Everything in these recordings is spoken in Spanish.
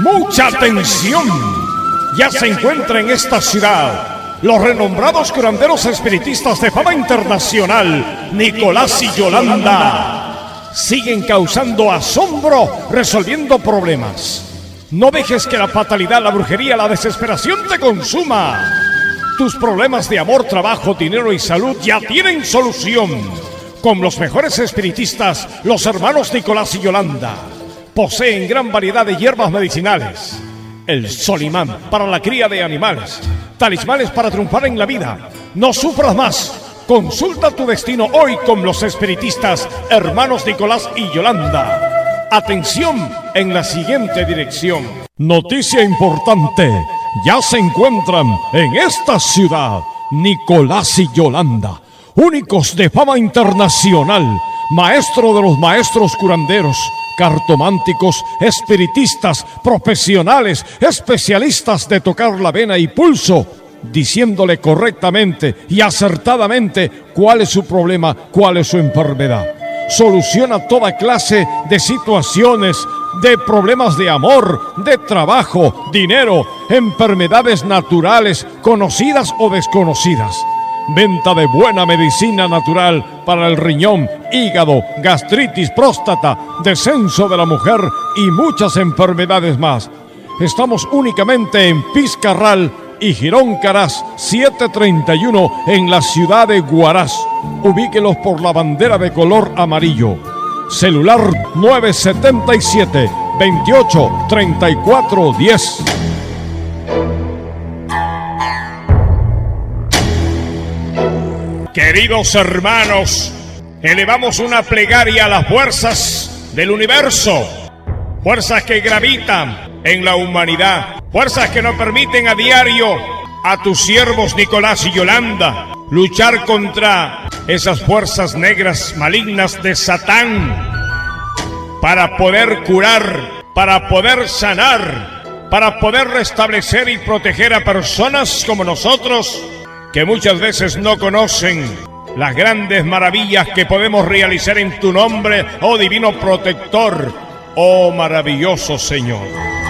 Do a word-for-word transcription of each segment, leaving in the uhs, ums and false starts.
¡Mucha atención! Ya se encuentra en esta ciudad los renombrados curanderos espiritistas de fama internacional, Nicolás y Yolanda. Siguen causando asombro, resolviendo problemas. No dejes que la fatalidad, la brujería, la desesperación te consuma. Tus problemas de amor, trabajo, dinero y salud ya tienen solución. Con los mejores espiritistas, los hermanos Nicolás y Yolanda. Poseen gran variedad de hierbas medicinales. El solimán para la cría de animales. Talismanes para triunfar en la vida. No sufras más. Consulta tu destino hoy con los espiritistas hermanos Nicolás y Yolanda. Atención en la siguiente dirección. Noticia importante. Ya se encuentran en esta ciudad Nicolás y Yolanda, únicos de fama internacional, maestro de los maestros curanderos, cartománticos, espiritistas, profesionales, especialistas de tocar la vena y pulso, diciéndole correctamente y acertadamente cuál es su problema, cuál es su enfermedad. Soluciona toda clase de situaciones, de problemas de amor, de trabajo, dinero, enfermedades naturales, conocidas o desconocidas. Venta de buena medicina natural para el riñón, hígado, gastritis, próstata, descenso de la mujer y muchas enfermedades más. Estamos únicamente en Fiscarral y Girón Caraz setecientos treinta y uno en la ciudad de Huaraz. Ubíquelos por la bandera de color amarillo. Celular nueve siete siete, veintiocho, treinta y cuatro diez. Queridos hermanos, elevamos una plegaria a las fuerzas del universo, fuerzas que gravitan en la humanidad, fuerzas que nos permiten a diario a tus siervos Nicolás y Yolanda luchar contra esas fuerzas negras malignas de Satán para poder curar, para poder sanar, para poder restablecer y proteger a personas como nosotros que muchas veces no conocen las grandes maravillas que podemos realizar en tu nombre, oh divino protector, oh maravilloso Señor.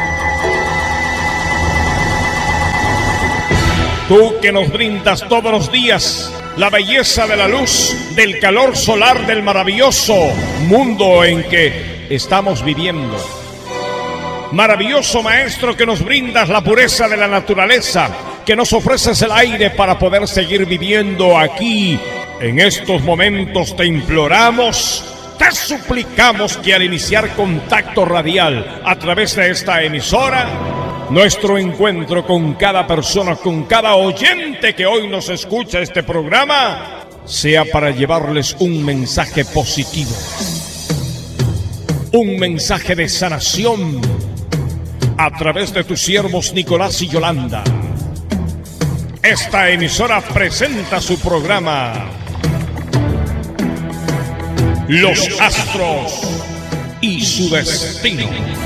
Tú que nos brindas todos los días la belleza de la luz, del calor solar del maravilloso mundo en que estamos viviendo. Maravilloso Maestro que nos brindas la pureza de la naturaleza, que nos ofreces el aire para poder seguir viviendo aquí. En estos momentos te imploramos, te suplicamos que al iniciar contacto radial a través de esta emisora, nuestro encuentro con cada persona, con cada oyente que hoy nos escucha este programa, sea para llevarles un mensaje positivo, un mensaje de sanación a través de tus siervos Nicolás y Yolanda. Esta emisora presenta su programa Los Astros y su Destino.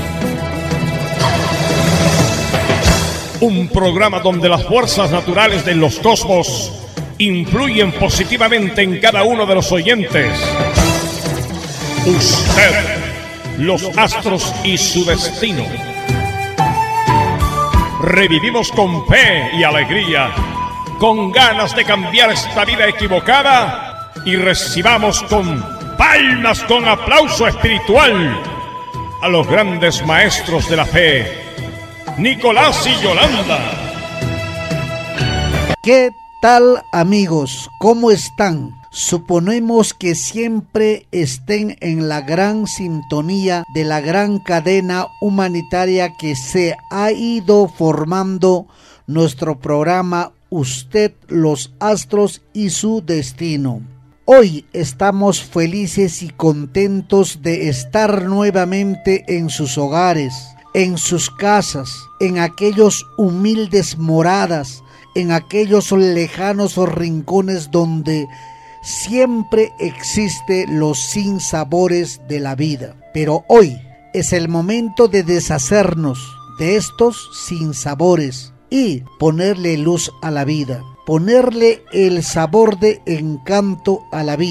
Un programa donde las fuerzas naturales de los cosmos influyen positivamente en cada uno de los oyentes. Usted, los astros y su destino. Revivimos con fe y alegría, con ganas de cambiar esta vida equivocada, y recibamos con palmas, con aplauso espiritual a los grandes maestros de la fe, Nicolás y Yolanda. ¿Qué tal, amigos? ¿Cómo están? Suponemos que siempre estén en la gran sintonía de la gran cadena humanitaria que se ha ido formando nuestro programa Usted, los Astros y su Destino. Hoy estamos felices y contentos de estar nuevamente en sus hogares, en sus casas, en aquellos humildes moradas, en aquellos lejanos rincones donde siempre existe los sinsabores de la vida. Pero hoy es el momento de deshacernos de estos sinsabores y ponerle luz a la vida, ponerle el sabor de encanto a la vida,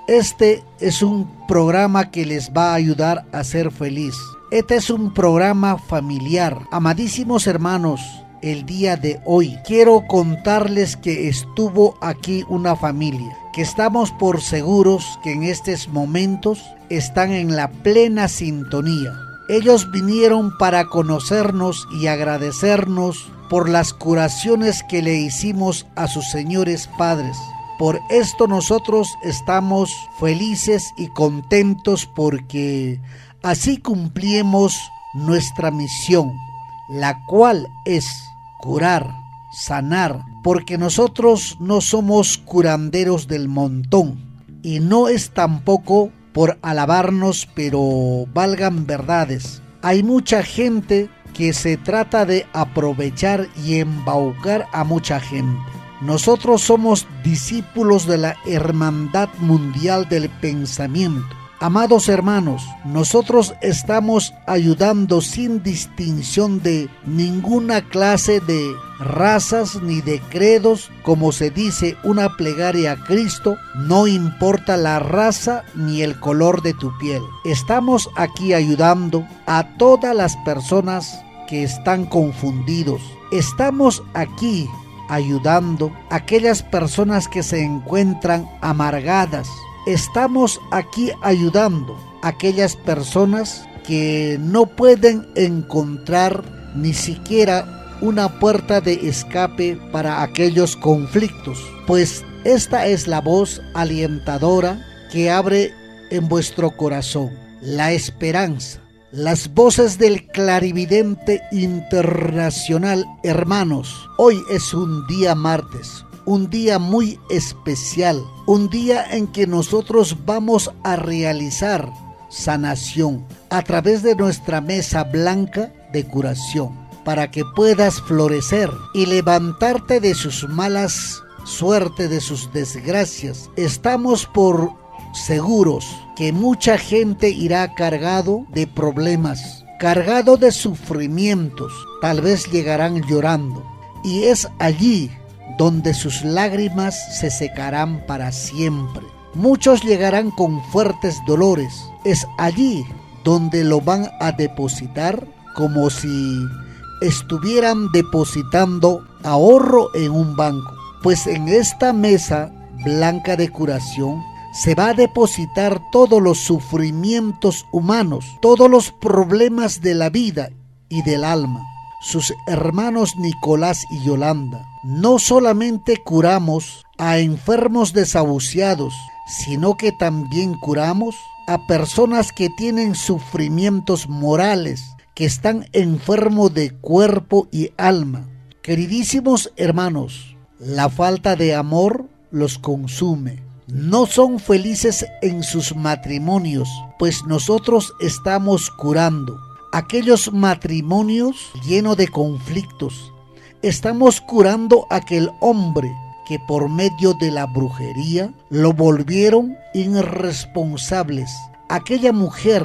Este es un programa que les va a ayudar a ser feliz. Este es un programa familiar. Amadísimos hermanos, el día de hoy quiero contarles que estuvo aquí una familia, que estamos por seguros que en estos momentos están en la plena sintonía. Ellos vinieron para conocernos y agradecernos por las curaciones que le hicimos a sus señores padres. Por esto nosotros estamos felices y contentos porque así cumplimos nuestra misión, la cual es curar, sanar, porque nosotros no somos curanderos del montón y no es tampoco por alabarnos, pero valgan verdades. Hay mucha gente que se trata de aprovechar y embaucar a mucha gente. Nosotros somos discípulos de la Hermandad Mundial del Pensamiento. Amados hermanos, nosotros estamos ayudando sin distinción de ninguna clase de razas ni de credos, como se dice una plegaria a Cristo, no importa la raza ni el color de tu piel. Estamos aquí ayudando a todas las personas que están confundidos. Estamos aquí ayudando a aquellas personas que se encuentran amargadas. Estamos aquí ayudando a aquellas personas que no pueden encontrar ni siquiera una puerta de escape para aquellos conflictos, pues esta es la voz alentadora que abre en vuestro corazón la esperanza. Las voces del clarividente internacional. Hermanos, hoy es un día martes, un día muy especial, un día en que nosotros vamos a realizar sanación a través de nuestra mesa blanca de curación, para que puedas florecer y levantarte de sus malas suerte, de sus desgracias. Estamos por seguros que mucha gente irá cargado de problemas, cargado de sufrimientos, tal vez llegarán llorando, y es allí donde sus lágrimas se secarán para siempre. Muchos llegarán con fuertes dolores, es allí donde lo van a depositar como si estuvieran depositando ahorro en un banco, pues en esta mesa blanca de curación se va a depositar todos los sufrimientos humanos, todos los problemas de la vida y del alma. Sus hermanos Nicolás y Yolanda no solamente curamos a enfermos desahuciados, sino que también curamos a personas que tienen sufrimientos morales, que están enfermos de cuerpo y alma. Queridísimos hermanos, la falta de amor los consume. No son felices en sus matrimonios, pues nosotros estamos curando aquellos matrimonios llenos de conflictos. Estamos curando a aquel hombre que por medio de la brujería lo volvieron irresponsables. Aquella mujer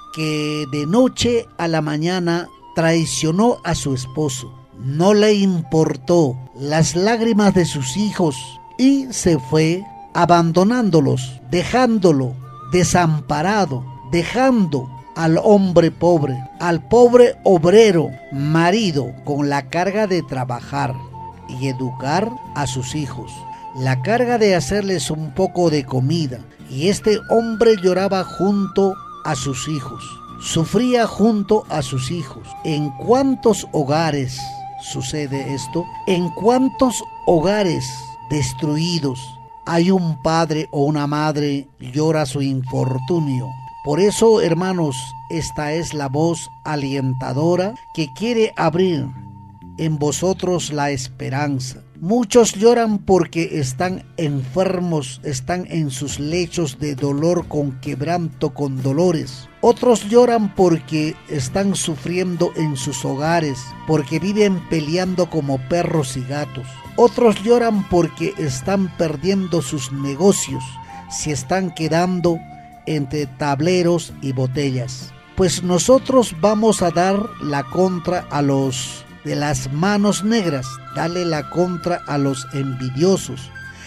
que de noche a la mañana traicionó a su esposo. No le importó las lágrimas de sus hijos y se fue abandonándolos, dejándolo desamparado, dejando al hombre pobre, al pobre obrero, marido, con la carga de trabajar y educar a sus hijos, la carga de hacerles un poco de comida, y este hombre lloraba junto a sus hijos, sufría junto a sus hijos. ¿En cuántos hogares sucede esto? ¿En cuántos hogares destruidos hay un padre o una madre llora su infortunio? Por eso, hermanos, esta es la voz alentadora que quiere abrir en vosotros la esperanza. Muchos lloran porque están enfermos, están en sus lechos de dolor, con quebranto, con dolores. Otros lloran porque están sufriendo en sus hogares, porque viven peleando como perros y gatos. Otros lloran porque están perdiendo sus negocios, se están quedando entre tableros y botellas. Pues nosotros vamos a dar la contra a los de las manos negras, dale la contra a los envidiosos,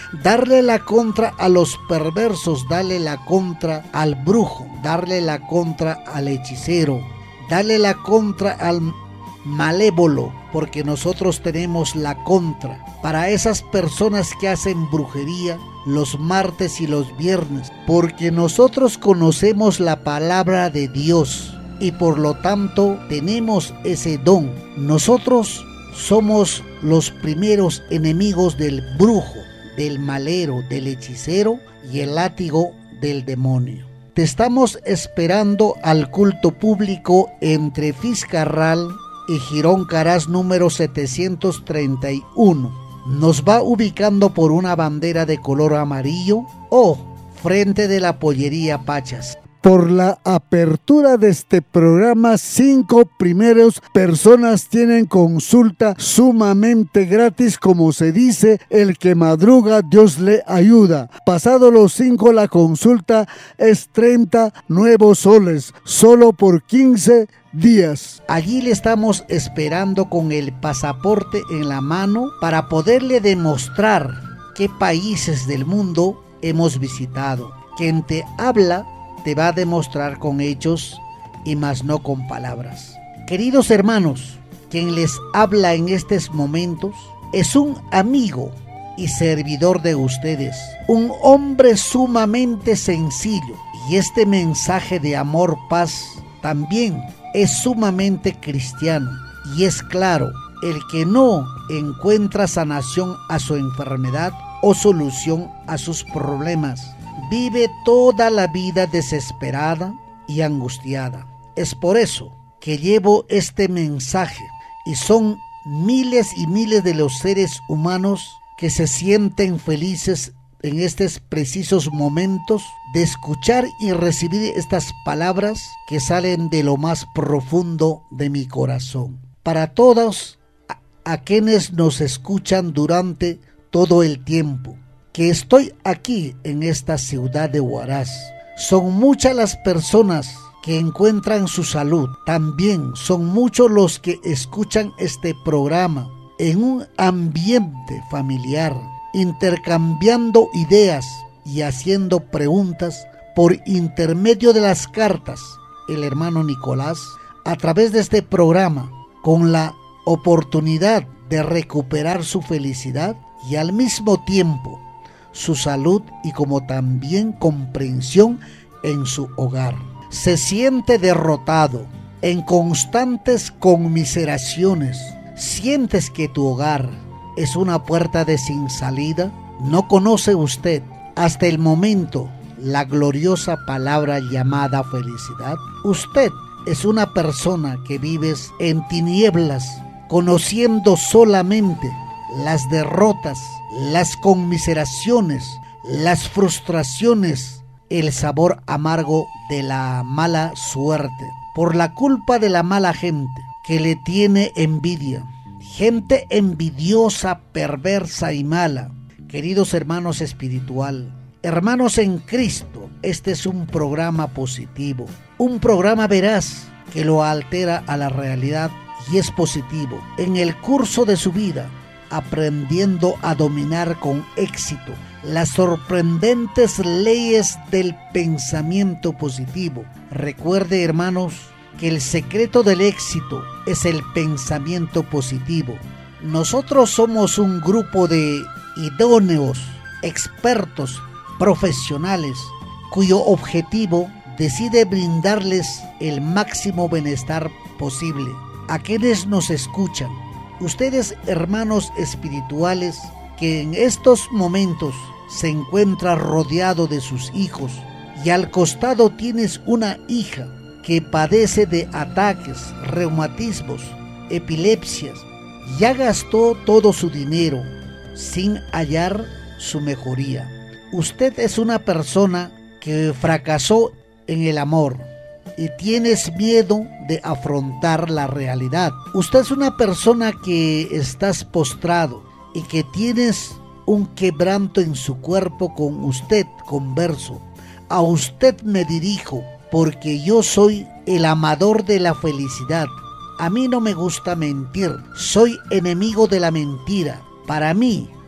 darle la contra a los perversos, darle la contra al brujo, darle la contra al hechicero, darle la contra al malévolo, porque nosotros tenemos la contra para esas personas que hacen brujería los martes y los viernes, porque nosotros conocemos la palabra de Dios y por lo tanto tenemos ese don. Nosotros somos los primeros enemigos del brujo, del malero, del hechicero y el látigo del demonio. Te estamos esperando al culto público entre Fiscarral y Girón Caraz número setecientos treinta y uno. Nos va ubicando por una bandera de color amarillo o frente de la pollería Pachas. Por la apertura de este programa, cinco primeros personas tienen consulta sumamente gratis, como se dice, el que madruga Dios le ayuda. Pasado los cinco, la consulta es treinta nuevos soles, solo por quince días. Allí le estamos esperando con el pasaporte en la mano para poderle demostrar qué países del mundo hemos visitado. Quien te habla te va a demostrar con hechos y más no con palabras. Queridos hermanos, quien les habla en estos momentos es un amigo y servidor de ustedes, un hombre sumamente sencillo, y este mensaje de amor, paz, también es sumamente cristiano. Y es claro, el que no encuentra sanación a su enfermedad o solución a sus problemas, vive toda la vida desesperada y angustiada. Es por eso que llevo este mensaje, y son miles y miles de los seres humanos que se sienten felices en estos precisos momentos de escuchar y recibir estas palabras que salen de lo más profundo de mi corazón. Para todos a, a quienes nos escuchan durante todo el tiempo que estoy aquí en esta ciudad de Huaraz, son muchas las personas que encuentran su salud. También son muchos los que escuchan este programa en un ambiente familiar, intercambiando ideas y haciendo preguntas por intermedio de las cartas. El hermano Nicolás, a través de este programa, con la oportunidad de recuperar su felicidad y al mismo tiempo su salud, y como también comprensión en su hogar. Se siente derrotado, en constantes conmiseraciones. ¿Sientes que tu hogar es una puerta de sin salida? ¿No conoce usted hasta el momento la gloriosa palabra llamada felicidad? Usted es una persona que vives en tinieblas, conociendo solamente las derrotas, las conmiseraciones, las frustraciones, el sabor amargo de la mala suerte, por la culpa de la mala gente que le tiene envidia, gente envidiosa, perversa y mala. Queridos hermanos espiritual, hermanos en Cristo, este es un programa positivo, un programa veraz que lo altera a la realidad y es positivo. En el curso de su vida, aprendiendo a dominar con éxito las sorprendentes leyes del pensamiento positivo. Recuerde, hermanos, que el secreto del éxito es el pensamiento positivo. Nosotros somos un grupo de idóneos, expertos, profesionales, cuyo objetivo decide brindarles el máximo bienestar posible a quienes nos escuchan. Ustedes, hermanos espirituales, que en estos momentos se encuentra rodeado de sus hijos y al costado tienes una hija que padece de ataques, reumatismos, epilepsias, ya gastó todo su dinero sin hallar su mejoría. Usted es una persona que fracasó en el amor y tienes miedo de afrontar la realidad. Usted es una persona que estás postrado y que tienes un quebranto en su cuerpo. Con usted converso, a usted me dirijo, porque yo soy el amador de la felicidad. A mí no me gusta mentir, soy enemigo de la mentira. Para mí,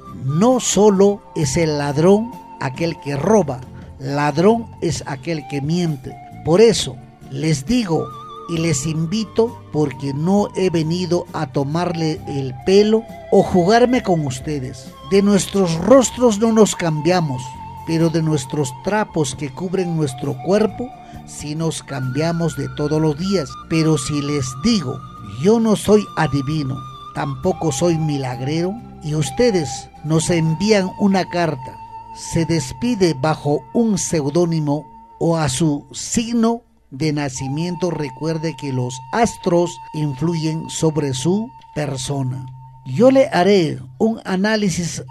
no solo es el ladrón aquel que roba, ladrón es aquel que miente. Por eso les digo y les invito, porque no he venido a tomarle el pelo o jugarme con ustedes. De nuestros rostros no nos cambiamos, pero de nuestros trapos que cubren nuestro cuerpo sí nos cambiamos de todos los días. Pero si les digo, yo no soy adivino, tampoco soy milagrero, y ustedes nos envían una carta, se despide bajo un seudónimo o a su signo de nacimiento, recuerde que los astros influyen sobre su persona. Yo le haré un análisis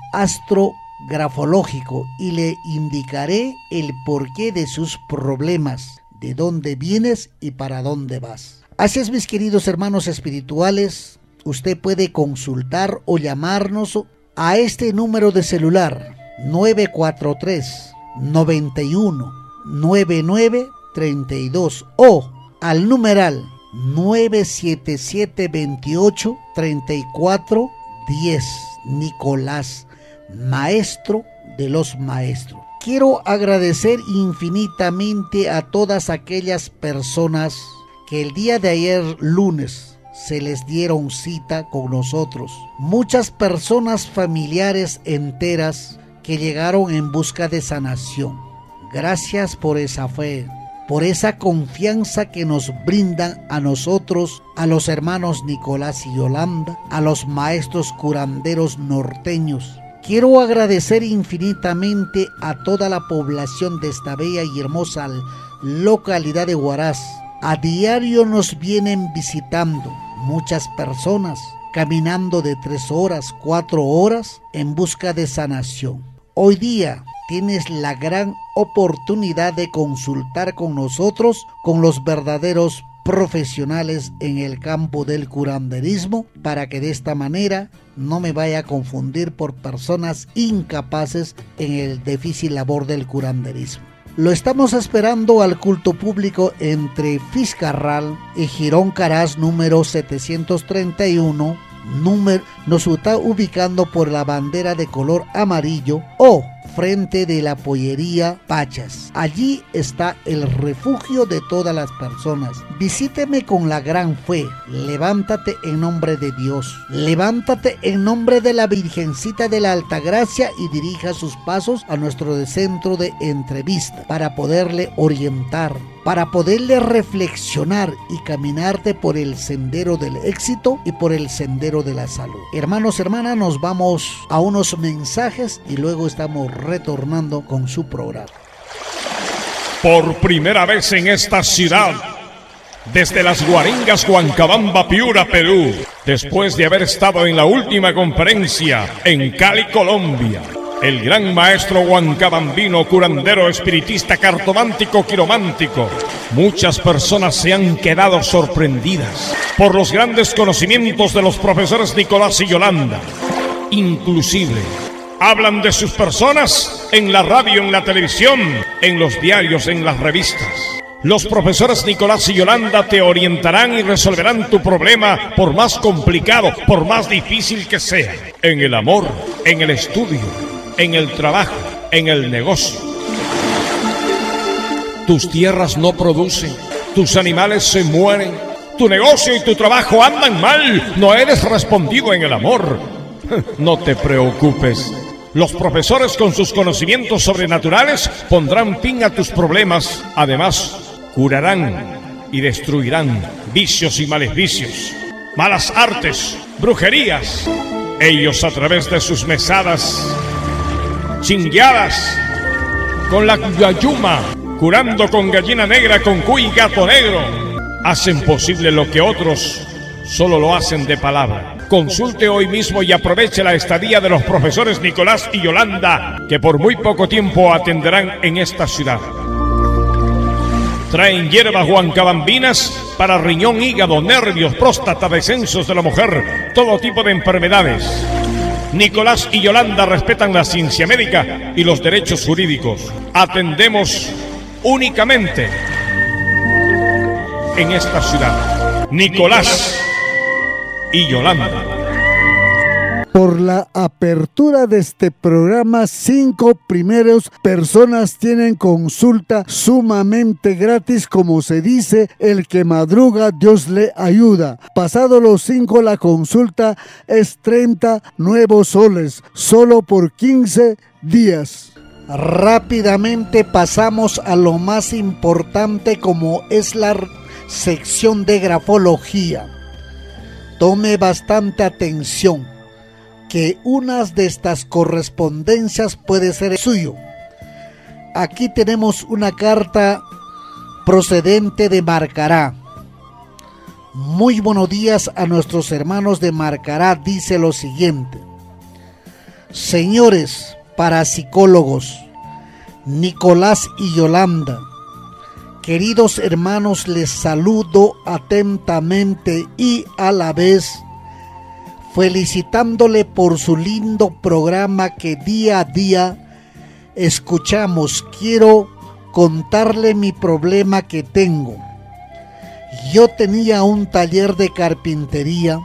astrografológico y le indicaré el porqué de sus problemas, de dónde vienes y para dónde vas. Así es, mis queridos hermanos espirituales, usted puede consultar o llamarnos a este número de celular nueve cuatro tres, noventa y uno, noventa y nueve, treinta y dos o al numeral nueve siete siete, veintiocho, treinta y cuatro, diez. Nicolás, maestro de los maestros. Quiero agradecer infinitamente a todas aquellas personas que el día de ayer lunes se les dieron cita con nosotros. Muchas personas familiares enteras que llegaron en busca de sanación. Gracias por esa fe, por esa confianza que nos brindan a nosotros, a los hermanos Nicolás y Yolanda, a los maestros curanderos norteños. Quiero agradecer infinitamente a toda la población de esta bella y hermosa localidad de Huaraz. A diario nos vienen visitando muchas personas, caminando de tres horas, cuatro horas en busca de sanación. Hoy día tienes la gran oportunidad de consultar con nosotros, con los verdaderos profesionales en el campo del curanderismo, para que de esta manera no me vaya a confundir por personas incapaces en el difícil labor del curanderismo. Lo estamos esperando al culto público entre Fiscarral y Girón Caraz número setecientos treinta y uno. Número, nos está ubicando por la bandera de color amarillo o frente de la pollería Pachas. Allí está el refugio de todas las personas. Visíteme con la gran fe. Levántate en nombre de Dios. Levántate en nombre de la Virgencita de la Altagracia y dirija sus pasos a nuestro centro de entrevista para poderle orientar, para poderle reflexionar y caminarte por el sendero del éxito y por el sendero de la salud. Hermanos, hermanas, nos vamos a unos mensajes y luego estamos retornando con su programa. Por primera vez en esta ciudad, desde las Guaringas, Huancabamba, Piura, Perú, después de haber estado en la última conferencia en Cali, Colombia, el gran maestro huancabambino, curandero, espiritista, cartomántico, quiromántico. Muchas personas se han quedado sorprendidas por los grandes conocimientos de los profesores Nicolás y Yolanda. Inclusive, hablan de sus personas en la radio, en la televisión, en los diarios, en las revistas. Los profesores Nicolás y Yolanda te orientarán y resolverán tu problema, por más complicado, por más difícil que sea. En el amor, en el estudio, en el trabajo, en el negocio. Tus tierras no producen, tus animales se mueren, tu negocio y tu trabajo andan mal, no eres respondido en el amor. No te preocupes. Los profesores, con sus conocimientos sobrenaturales, pondrán fin a tus problemas. Además, curarán y destruirán vicios y maleficios, malas artes, brujerías. Ellos, a través de sus mesadas chingueadas, con la yayuma, curando con gallina negra, con cuy y gato negro, hacen posible lo que otros solo lo hacen de palabra. Consulte hoy mismo y aproveche la estadía de los profesores Nicolás y Yolanda, que por muy poco tiempo atenderán en esta ciudad. Traen hierbas huancabambinas para riñón, hígado, nervios, próstata, descensos de la mujer, todo tipo de enfermedades. Nicolás y Yolanda respetan la ciencia médica y los derechos jurídicos. Atendemos únicamente en esta ciudad. Nicolás y Yolanda. por la apertura de este programa, cinco primeros personas tienen consulta sumamente gratis. Como se dice, el que madruga, Dios le ayuda. Pasado los cinco, la consulta es treinta nuevos soles, solo por quince días. Rápidamente pasamos a lo más importante, como es la sección de grafología. Tome bastante atención, que una de estas correspondencias puede ser suyo. Aquí tenemos una carta procedente de Marcará. Muy buenos días a nuestros hermanos de Marcará. Dice lo siguiente: señores parapsicólogos, Nicolás y Yolanda, queridos hermanos, les saludo atentamente y a la vez felicitándole por su lindo programa que día a día escuchamos. Quiero contarle mi problema que tengo. Yo tenía un taller de carpintería,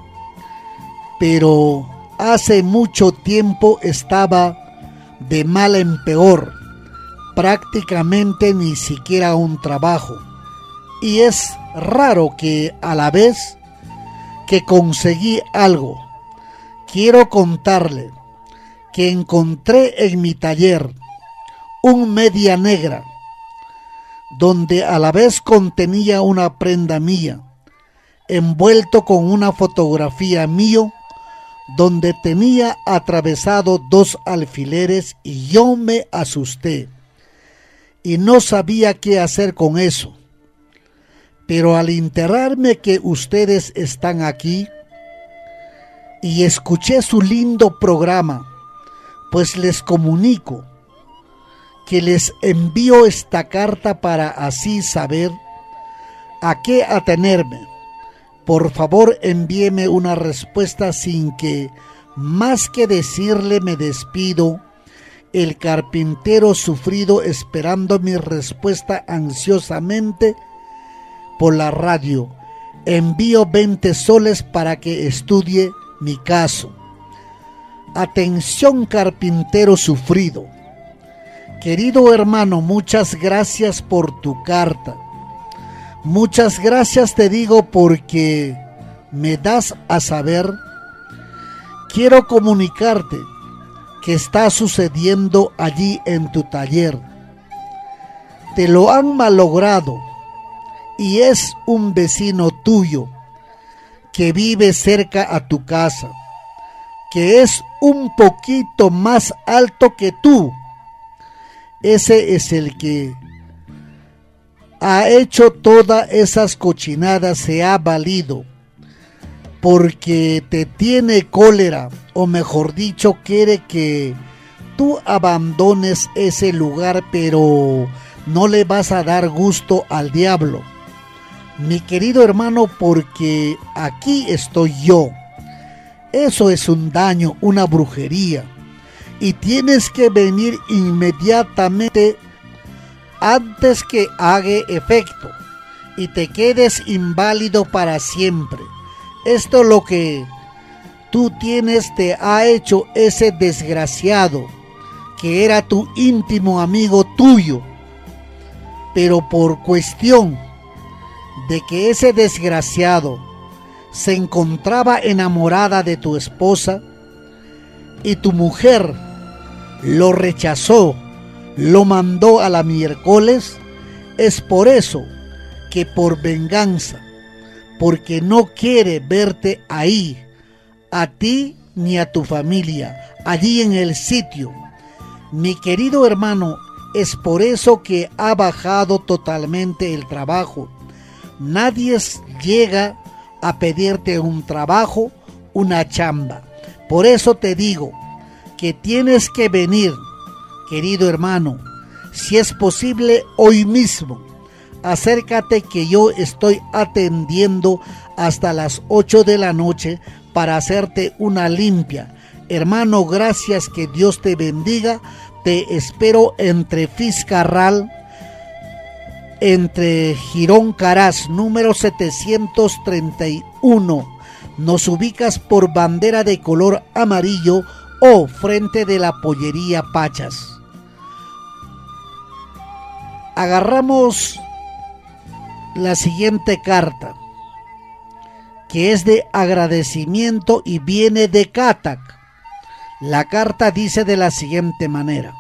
pero hace mucho tiempo estaba de mal en peor, prácticamente ni siquiera un trabajo, y es raro que a la vez que conseguí algo. Quiero contarle que encontré en mi taller un media negra, donde a la vez contenía una prenda mía, envuelto con una fotografía mío, donde tenía atravesado dos alfileres, y yo me asusté y no sabía qué hacer con eso. Pero al enterarme que ustedes están aquí y escuché su lindo programa, pues les comunico que les envío esta carta para así saber a qué atenerme. Por favor, envíeme una respuesta. Sin que más que decirle me despido, el carpintero sufrido, esperando mi respuesta ansiosamente por la radio. Envío veinte soles para que estudie mi caso. Atención, carpintero sufrido. Querido hermano, muchas gracias por tu carta. Muchas gracias te digo, porque me das a saber. Quiero comunicarte que está sucediendo allí en tu taller. Te lo han malogrado, y es un vecino tuyo que vive cerca a tu casa, que es un poquito más alto que tú. Ese es el que ha hecho todas esas cochinadas, se ha valido, porque te tiene cólera, o mejor dicho, quiere que tú abandones ese lugar, pero no le vas a dar gusto al diablo, mi querido hermano, porque aquí estoy yo. Eso es un daño, una brujería, y tienes que venir inmediatamente antes que haga efecto y te quedes inválido para siempre. Esto es lo que tú tienes, te ha hecho ese desgraciado que era tu íntimo amigo tuyo, pero por cuestión de que ese desgraciado se encontraba enamorada de tu esposa y tu mujer lo rechazó, lo mandó a la miércoles, es por eso que por venganza, porque no quiere verte ahí, a ti ni a tu familia, allí en el sitio. Mi querido hermano, es por eso que ha bajado totalmente el trabajo. Nadie llega a pedirte un trabajo, una chamba. Por eso te digo que tienes que venir, querido hermano, si es posible hoy mismo. Acércate, que yo estoy atendiendo hasta las ocho de la noche para hacerte una limpia. Hermano, gracias, que Dios te bendiga. Te espero entre Fiscarral, entre Girón Caraz, número setecientos treinta y uno. nos ubicas por bandera de color amarillo o frente de la pollería Pachas. Agarramos la siguiente carta, que es de agradecimiento y viene de Catac. La carta dice de la siguiente manera: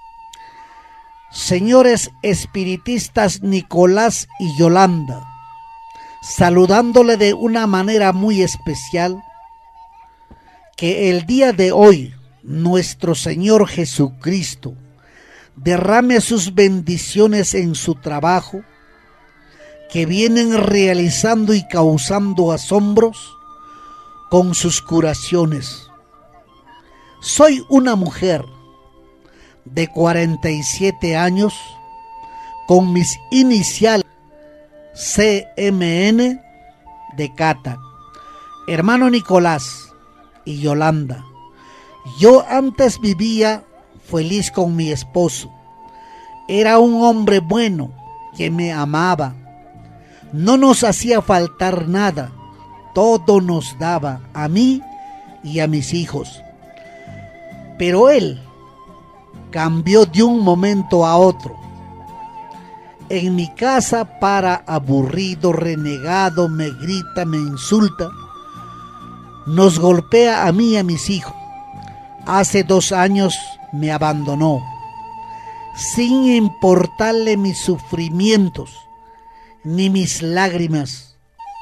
señores espiritistas Nicolás y Yolanda, saludándole de una manera muy especial, que el día de hoy nuestro Señor Jesucristo derrame sus bendiciones en su trabajo, que vienen realizando y causando asombros con sus curaciones. Soy una mujer de cuarenta y siete años con mis iniciales C M N de Cata. Hermano Nicolás y Yolanda, yo antes vivía feliz con mi esposo. Era un hombre bueno que me amaba. No nos hacía faltar nada. Todo nos daba a mí y a mis hijos. Pero él cambió de un momento a otro. En mi casa para aburrido, renegado, me grita, me insulta. Nos golpea a mí y a mis hijos. Hace dos años me abandonó, sin importarle mis sufrimientos ni mis lágrimas.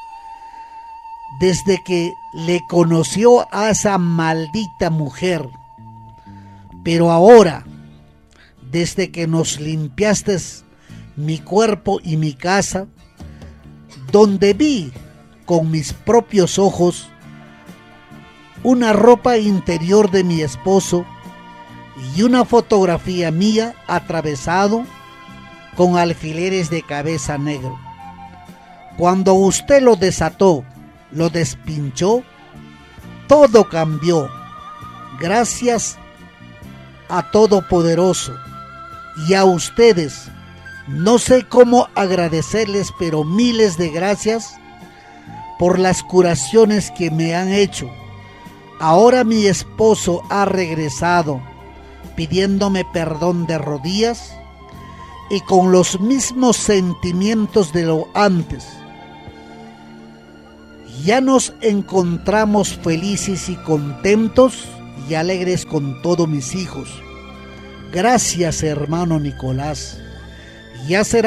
Desde que le conoció a esa maldita mujer, pero ahora, desde que nos limpiaste mi cuerpo y mi casa, donde vi con mis propios ojos una ropa interior de mi esposo y una fotografía mía atravesado con alfileres de cabeza negro. Cuando usted lo desató, lo despinchó, todo cambió. Gracias a Todopoderoso y a ustedes. No sé cómo agradecerles, pero miles de gracias por las curaciones que me han hecho. Ahora mi esposo ha regresado pidiéndome perdón de rodillas y con los mismos sentimientos de lo antes. Ya nos encontramos felices y contentos y alegres con todos mis hijos. Gracias, hermano Nicolás. Ya será